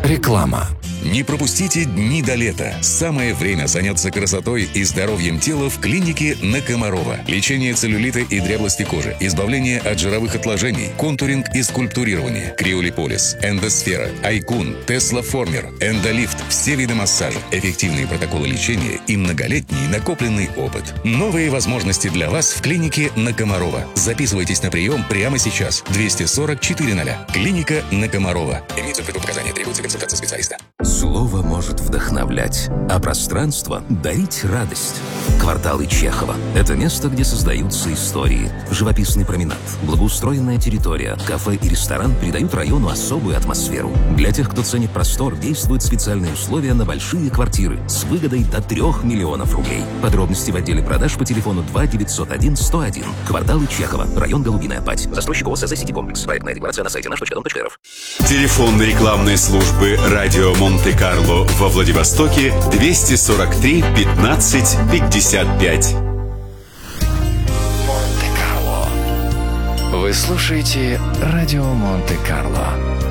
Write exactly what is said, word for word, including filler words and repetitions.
Реклама. Не пропустите дни до лета. Самое время заняться красотой и здоровьем тела в клинике на Комарова. Лечение целлюлита и дряблости кожи, избавление от жировых отложений, контуринг и скульптурирование, криолиполис, эндосфера, айкун, Тесла-формер, эндолифт, все виды массажа, эффективные протоколы лечения и многолетний накопленный опыт. Новые возможности для вас в клинике на Комарова. Записывайтесь на прием прямо сейчас. двести сорок четыре ноль. Клиника на Комарова. Имеются противопоказания, требуется консультация специалиста. Слово может вдохновлять, а пространство – дарить радость. Кварталы Чехова – это место, где создаются истории. Живописный променад, благоустроенная территория, кафе и ресторан придают району особую атмосферу. Для тех, кто ценит простор, действуют специальные условия на большие квартиры с выгодой до трех миллионов рублей. Подробности в отделе продаж по телефону два девятьсот один сто один. Кварталы Чехова, район Голубиная Падь. Застройщик ООО «Сити Комплекс». Проектная декларация на сайте наш точка дом точка эр эф. Телефон рекламной службы «Радио Монте-Карло» во Владивостоке двести сорок три пятнадцать пятьдесят пять. Монте-Карло. Вы слушаете «Радио Монте-Карло».